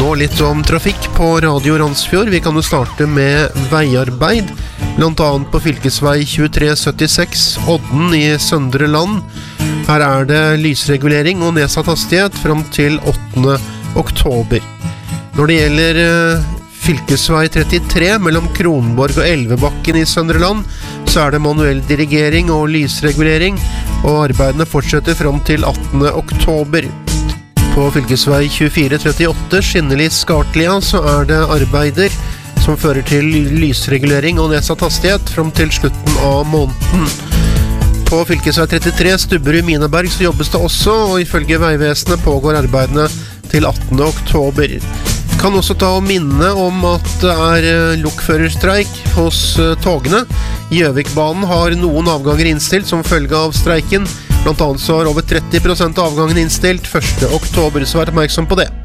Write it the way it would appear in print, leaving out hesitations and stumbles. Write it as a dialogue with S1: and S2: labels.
S1: Nå litt om trafikk på Radio Randsfjord. Vi kan jo starte med veiarbeid, blant annet på fylkesvei 2376 Odden i Søndre Land. Her det lysregulering og nedsatt hastighet frem til 8. oktober. Når det gjelder fylkesvei 33 mellom Kronborg og Elvebakken i Søndre Land, så det manuell dirigering og lysregulering, og arbeidene fortsetter frem til 18. oktober. På fylkesvei 2438 Skinneli-Skartlia så det arbeider som fører til lysregulering og nedsatt hastighet frem til slutten av måneden. På fylkesvei 33 Stubberud-Mineberg så jobbes det også, og ifølge Veivesenet pågår arbeidene til 18. oktober. Kan også ta og minne om at det lokførerstreik hos togene. Gjøvikbanen har noen avganger innstilt som følge av streiken. Blant annet så har over 30% av avgangen innstilt 1. oktober, så vær oppmerksom på det.